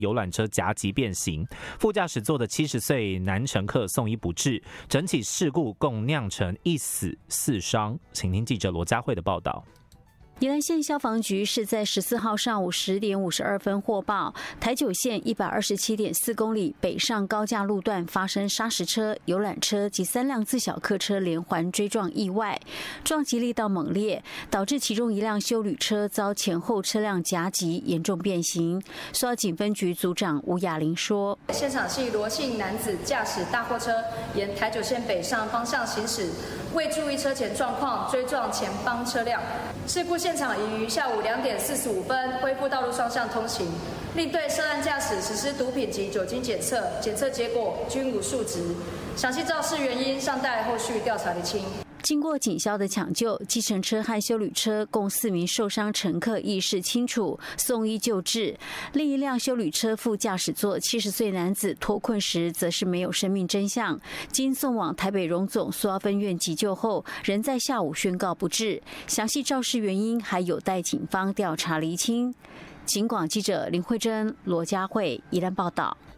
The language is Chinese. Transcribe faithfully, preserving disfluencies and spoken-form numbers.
游览车夹击变形，副驾驶座的七十岁男乘客送医不治，整起事故共酿成一死四伤。请听记者罗佳慧的报道。 宜兰县消防局是在十四号上午十点五十二分获报，台九线一百二十七点四公里北上高架路段发生砂石车、游览车及三辆自小客车连环追撞意外，撞击力道猛烈，导致其中一辆休旅车遭前后车辆夹击，严重变形。苏澳警分局组长吴雅玲说：“ 现场系罗姓男子驾驶大货车沿台九线北上方向行驶，未注意车前状况，追撞前方车辆。事故现场已于下午两点四十五分恢复道路双向通行，另对涉案驾驶实施毒品及酒精检测，检测结果均无数值，详细肇事原因尚待后续调查厘清。” 经过警消的抢救，计程车和休旅车共四名受伤乘客意识清楚，送医救治。另一辆休旅车副驾驶座七十岁男子脱困时，则是没有生命真相，经送往台北荣总苏澳分院急救后，仍在下午宣告不治。详细肇事原因还有待警方调查厘清。警广记者林慧珍、罗佳慧宜兰报道。